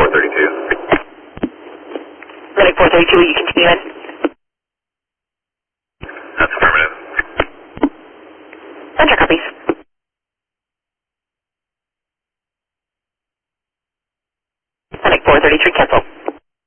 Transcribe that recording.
432. Medic 432, will you continue in? That's affirmative. Roger, copies. Medic 433, cancel.